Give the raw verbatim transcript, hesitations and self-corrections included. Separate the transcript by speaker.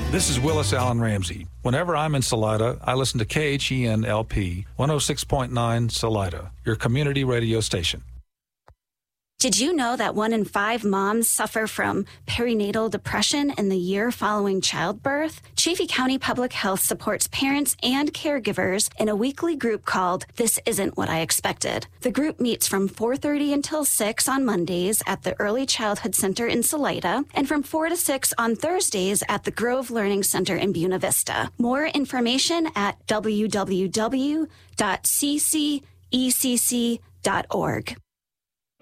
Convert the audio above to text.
Speaker 1: This is Willis Allen Ramsey. Whenever I'm in Salida, I listen to K H E N L P one oh six point nine Salida, your community radio station.
Speaker 2: Did you know that one in five moms suffer from perinatal depression in the year following childbirth? Chaffee County Public Health supports parents and caregivers in a weekly group called This Isn't What I Expected. The group meets from four thirty until six on Mondays at the Early Childhood Center in Salida and from four to six on Thursdays at the Grove Learning Center in Buena Vista. More information at w w w dot c c e c c dot org.